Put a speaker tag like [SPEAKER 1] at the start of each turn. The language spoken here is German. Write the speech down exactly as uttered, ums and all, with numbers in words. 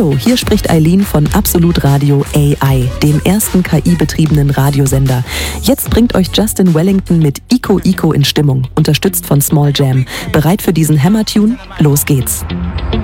[SPEAKER 1] Hallo, hier spricht Eileen von Absolut Radio A I, dem ersten K I-betriebenen Radiosender. Jetzt bringt euch Justin Wellington mit Ico Ico in Stimmung, unterstützt von Small Jam. Bereit für diesen Hammer-Tune? Los geht's!